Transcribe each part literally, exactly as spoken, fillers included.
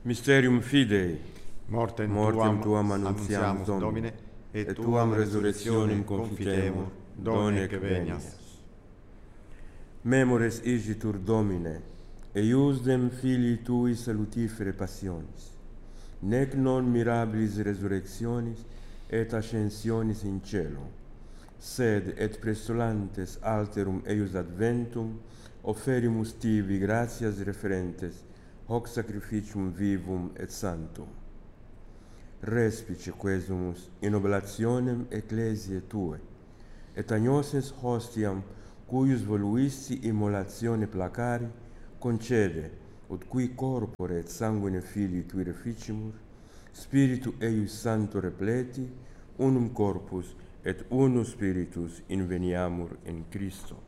Mysterium Fidei, Mortem, mortem tuam, tuam annunziamus, annunciamus, Domine, et et tuam resurrectionem confitemur, donec donec venias. venias. Memores igitur Domine, eiusdem filii tui salutifere passionis, nec non mirabilis resurrectionis et ascensionis in cielo, sed et prestulantes alterum eius adventum offerimus tibi gratias referentes hoc sacrificium vivum et sanctum. Respice quesumus in oblationem ecclesiae Tue, et agnosens hostiam cuius voluisti immolatione placari, concede, ut qui corpore et sanguine Filii Tui reficimur, Spiritu eius Sancto repleti, unum corpus et unus Spiritus inveniamur in Christo.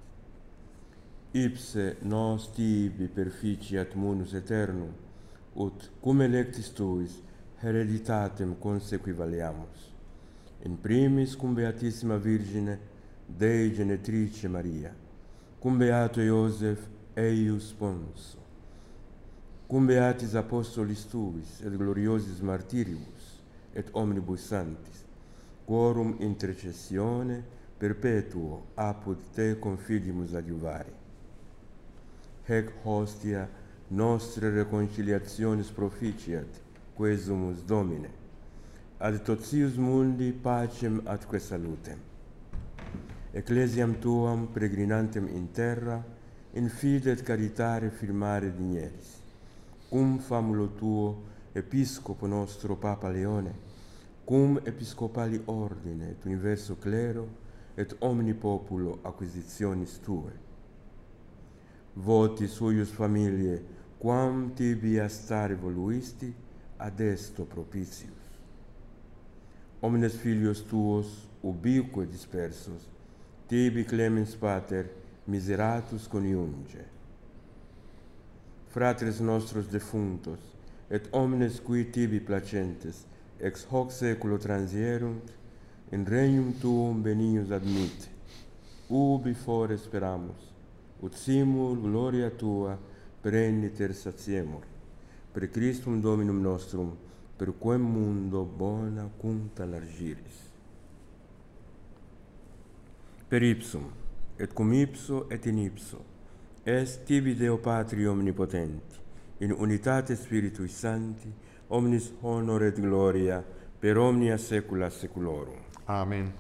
Ipse nos tibi perficiat munus aeternum, ut cum electis Tuis hereditatem consequivaleamus. In primis cum Beatissima Virgine Dei Genetrice Maria, cum Beato Iosef eius sponso, cum Beatis Apostolis Tuis et gloriosis martiribus et omnibus sanctis, quorum intercessione perpetuo apud Te confidimus adiuvare. Hec hostia nostre reconciliationis proficiat, quesumus Domine, ad totius mundi pacem atque salutem. Ecclesiam Tuam peregrinantem in terra, in fide et caritare firmare digneris, cum famulo Tuo Episcopo nostro Papa Leone, cum Episcopali ordine et universo clero et omni populo acquisitionis Tue. Voti suius familiae, quam tibi a stare voluisti, ad esto propitius. Omnes filios Tuos, ubique dispersos, tibi clemens Pater, miseratus coniunge. Fratres nostros defunctos, et omnes qui tibi placentes, ex hoc saeculo transierunt, in regnum Tuum benignus admite, ubi fore speramus, ut simul gloria Tua perenniter satiemur, per Christum Dominum nostrum, per quem mundo bona cunta largiris. Per ipsum, et cum ipso et in ipso, est tibi Deo Patri omnipotenti, in unitate Spiritui Sancti, omnis honor et gloria, per omnia saecula saeculorum. Amen.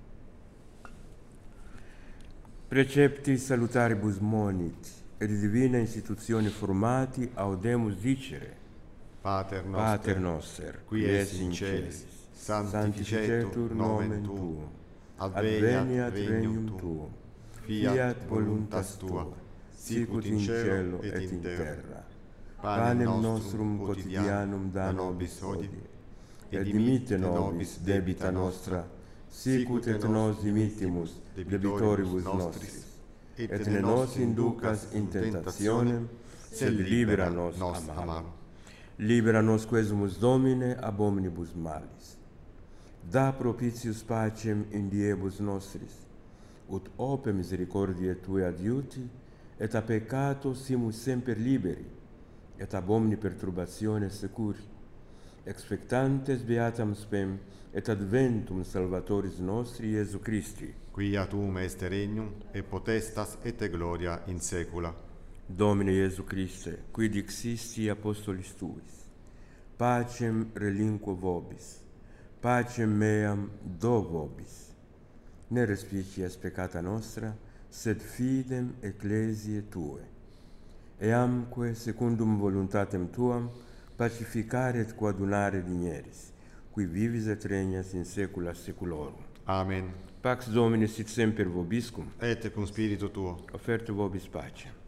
Precepti salutaribus monit, et divina institutione formati audemus dicere, Pater noster, Pater noster, qui es in celis, sanctificetur nomen Tuum, adveniat regnum Tuum, fiat voluntas Tua, sicut in cielo et in terra. Panem nostrum quotidianum da nobis hodie, et dimitte nobis debita nostra, sicut et nos dimittimus debitoribus nostris, et ne nos inducas in tentationem, sed libera nos a malo. Libera nos quesumus Domine ab omnibus malis. Da propitius pacem in diebus nostris, ut ope misericordiae Tue adiuti, et a peccato simus semper liberi, et ab omni perturbatione securi, expectantes beatam spem, et adventum Salvatoris nostri Iesu Christi, Quia Tuum est regnum, et potestas et gloria in saecula. Domine Iesu Christe, qui dixisti apostolis Tuis, pacem relinquo vobis, pacem meam do vobis. Ne respicias peccata nostra, sed fidem ecclesiae Tue. Eamque, secundum voluntatem Tuam, pacificare et coadunare digneris, qui vivis et regnas in saecula saeculorum. Amen. Pax Domini sit semper vobiscum, Et cum spiritu tuo. oferte vobis pacem.